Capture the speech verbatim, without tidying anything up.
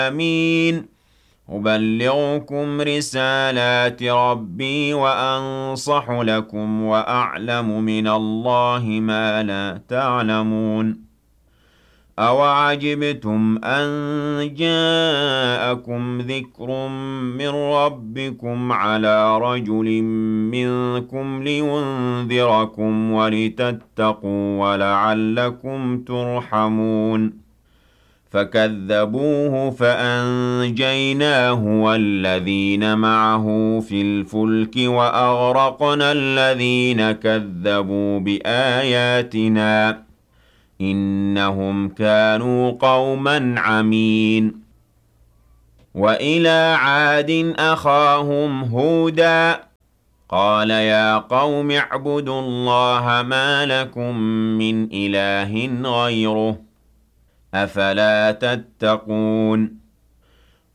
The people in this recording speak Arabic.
آمين أبلغكم رسالات ربي وأنصح لكم وأعلم من الله ما لا تعلمون أَوَعَجِبْتُمْ أَن جَاءَكُمْ ذِكْرٌ مِّن رَّبِّكُمْ عَلَىٰ رَجُلٍ مِّنكُمْ لِيُنذِرَكُمْ وَلِتَتَّقُوا وَلَعَلَّكُمْ تُرْحَمُونَ فَكَذَّبُوهُ فَأَنجَيْنَاهُ وَالَّذِينَ مَعَهُ فِي الْفُلْكِ وَأَغْرَقْنَا الَّذِينَ كَذَّبُوا بِآيَاتِنَا إِنَّهُمْ كَانُوا قَوْمًا عَمِينَ وَإِلَىٰ عَادٍ أَخَاهُمْ هُودًا قَالَ يَا قَوْمِ اعْبُدُوا اللَّهَ مَا لَكُم مِّنْ إِلَٰهٍ غَيْرُهُ أَفَلَا تَتَّقُونَ